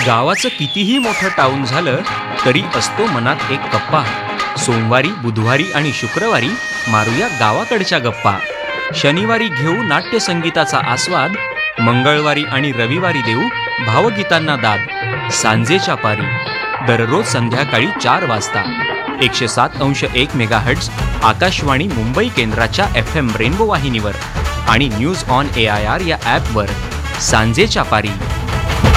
गावाचं कितीही मोठं टाऊन झालं तरी असतो मनात एक कप्पा. सोमवारी, बुधवारी आणि शुक्रवारी मारूया गावाकडच्या गप्पा. शनिवारी घेऊ नाट्यसंगीताचा आस्वाद. मंगळवारी आणि रविवारी देऊ भावगीतांना दाद. सांजेच्या पारी दररोज संध्याकाळी 4 वाजता 107.1 मेगाहर्ट्झ आकाशवाणी मुंबई केंद्राच्या FM रेनबो वाहिनीवर आणि न्यूज ऑन AIR या ॲपवर. सांजेच्या पारी.